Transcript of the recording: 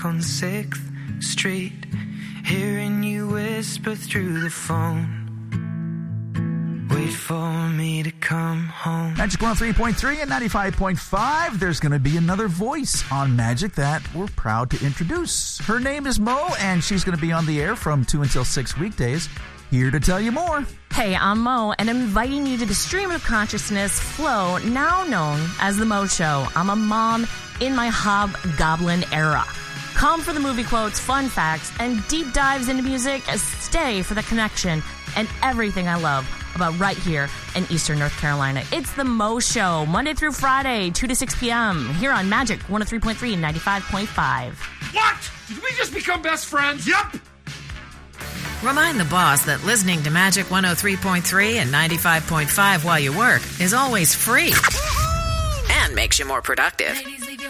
on 6th Street, hearing you whisper through the phone. Wait for me to come home. Magic 103.3 and 95.5. There's going to be another voice on Magic that we're proud to introduce. Her name is Mo, and she's going to be on the air from 2 until 6 weekdays. Here to tell you more. Hey, I'm Mo, and I'm inviting you to the stream of consciousness flow, now known as The Mo Show. I'm a mom in my hobgoblin era. Come for the movie quotes, fun facts, and deep dives into music. Stay for the connection and everything I love about right here in Eastern North Carolina. It's The Mo Show, Monday through Friday, 2 to 6 p.m. here on Magic 103.3 and 95.5. What? Did we just become best friends? Yep. Remind the boss that listening to Magic 103.3 and 95.5 while you work is always free and makes you more productive.